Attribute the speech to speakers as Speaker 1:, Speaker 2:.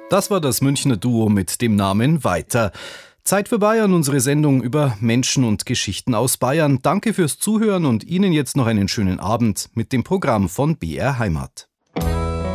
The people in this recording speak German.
Speaker 1: Das war das Münchner Duo mit dem Namen Weiter. Zeit für Bayern, unsere Sendung über Menschen und Geschichten aus Bayern. Danke fürs Zuhören und Ihnen jetzt noch einen schönen Abend mit dem Programm von BR Heimat.